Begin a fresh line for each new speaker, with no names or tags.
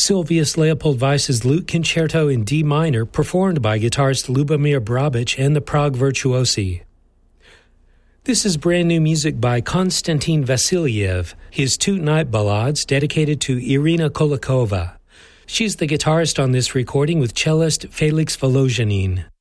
Sylvius Leopold Weiss's Lute Concerto in D minor, performed by guitarist Lubomir Brabich and the Prague Virtuosi. This is brand new music by Konstantin Vasilyev, his two night ballades dedicated to Irina Kolakova. She's the guitarist on this recording with cellist Felix Volozhanin.